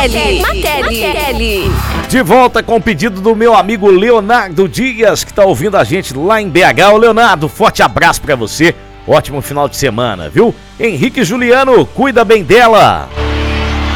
Martelli. De volta com o pedido do meu amigo Leonardo Dias, que tá ouvindo a gente lá em BH. Ô Leonardo, forte abraço pra você. Ótimo final de semana, viu? Henrique Juliano, cuida bem dela.